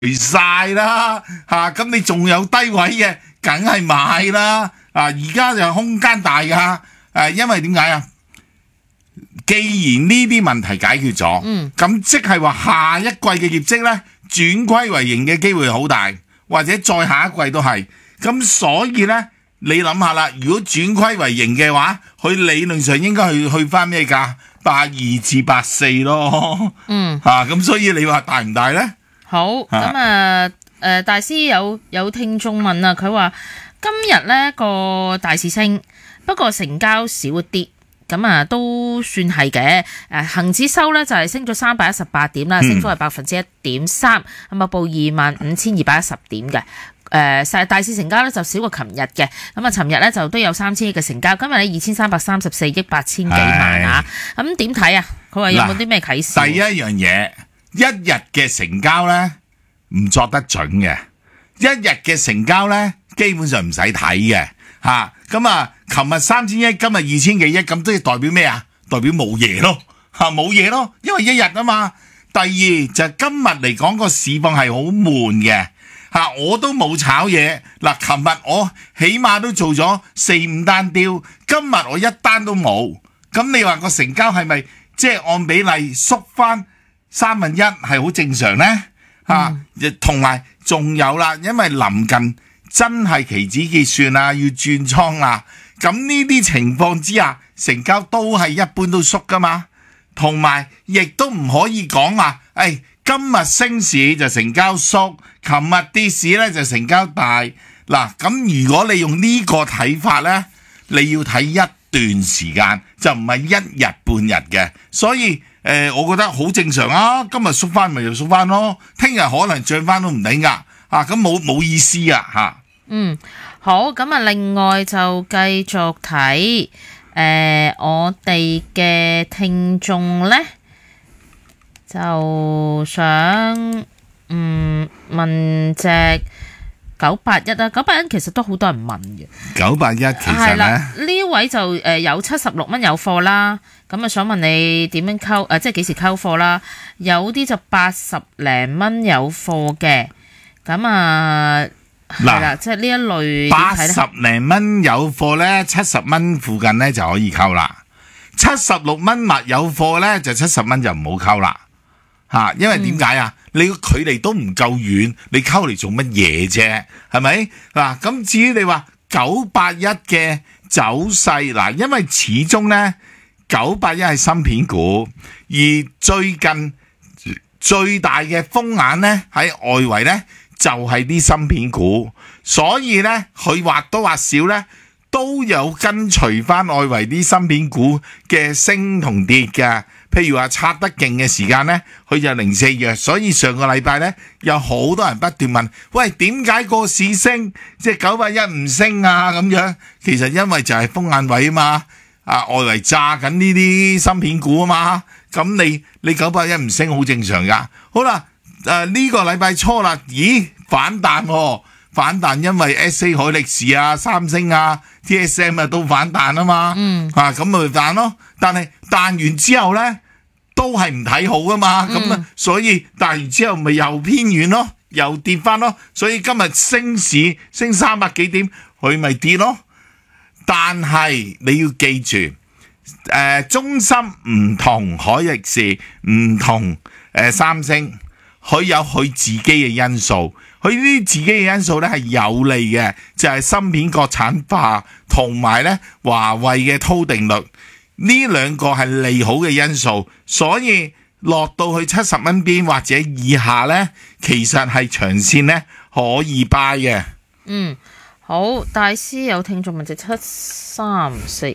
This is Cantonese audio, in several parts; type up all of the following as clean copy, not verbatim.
晒啦嚇，咁你仲有低位嘅，梗係買啦。而家就空間大噶，因為點解啊？既然呢啲問題解決咗，咁即係話下一季嘅業績呢，轉虧為盈嘅機會好大，或者再下一季都係。咁所以呢，你諗下啦，如果轉虧為盈嘅話，佢理論上應該去翻咩價？82至84咯。咁所以你話大唔大呢？ 好，咁大師有聽眾問啊，佢話今日呢個大市升，不過成交少一啲。咁都算係嘅。恆指收呢就係升咗318點啦，升幅係1.3%，咁報25,210點嘅。大市成交呢就少過琴日嘅。咁尋日呢就都有3000億嘅成交，今日呢2334億8千幾萬啊。咁點睇啊？佢話有冇啲咩啟示？ 第一樣嘢，一日嘅成交呢唔作得準嘅，一日嘅成交呢基本上唔使睇嘅。咁琴日3000億，今日2000幾億，咁都要代表咩啊？代表冇嘢咯，冇嘢咯，因為一日啊嘛。第二就係今日嚟講個市況係好悶嘅，我都冇炒嘢。琴日我起碼都做咗4-5單雕，今日我一單都冇。咁你話個成交係咪即係按比例縮翻1/3係好正常呢？同埋仲有啦，因為臨近真係期指結算啊，要轉倉啦。咁呢啲情況之下，成交都係一般都縮噶嘛。同埋亦都唔可以講話，今日升市就成交縮，琴日跌市咧就成交大。咁如果你用呢個睇法呢，你要睇一段時間，就唔係一日半日嘅。所以我覺得好正常啊。今日縮翻咪就縮翻咯，聽日可能漲翻都唔定噶。咁冇意思啊。 好，咁另外就繼續睇我哋嘅聽眾呢，就想問隻981啊，981其實都好多人問嘅。 981其實呢位就有76蚊有貨啦，咁想問你點樣溝即係幾時溝貨啦？有啲就80零蚊有貨嘅，咁係啦，即係呢一類 80零蚊有貨呢，70蚊附近呢就可以溝啦。76蚊物有貨呢，就70蚊就唔好溝啦。因為點解啊？你個距離都唔夠遠，你溝嚟做乜嘢啫？係咪？咁至於你話981嘅走勢，因為始終呢981係芯片股，而最近最大嘅風眼呢喺外圍呢就係啲芯片股，所以呢佢或多或少呢都有跟隨翻外圍啲芯片股嘅升同跌嘅。譬如話拆得勁嘅時間呢，佢就零舍弱，所以上個禮拜呢有好多人不斷問，喂，點解個市升，即係981唔升啊？咁樣其實因為就係風眼位啊嘛，外圍炸緊呢啲芯片股啊嘛，咁你981唔升好正常噶。好啦，呢個禮拜初啦，咦，反彈喎，反彈因為 SA 海力士啊、三星啊、TSM 啊都反彈啊嘛，咁咪彈咯。但係彈完之後呢，都係唔睇好噶嘛，咁所以彈完之後咪又偏軟咯，又跌翻咯。所以今日升市升300幾點，佢咪跌咯。但係你要記住，中芯唔同海力士，唔同三星，佢有佢自己嘅因素。佢呢啲自己嘅因素咧係有利嘅，就係芯片國產化同埋咧華為嘅韜定律，呢兩個係利好嘅因素，所以落到去70蚊邊或者以下咧，其實係長線咧可以 buy 嘅。 好，大師有聽眾問隻7347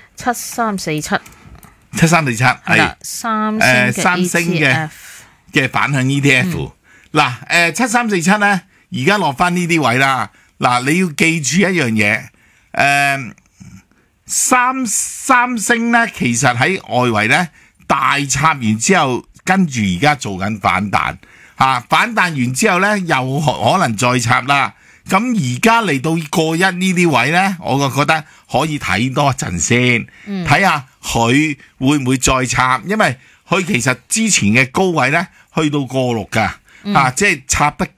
係三星嘅反向 ETF。7347咧，而家落翻呢啲位啦。你要記住一樣嘢，三星咧，其實喺外圍咧大插完之後，跟住而家做緊反彈，反彈完之後咧又可能再插啦。咁而家嚟到過一呢啲位咧，我就覺得可以睇多一陣先，睇下佢會唔會再插，因為佢其實之前嘅高位咧去到過6噶。即係插得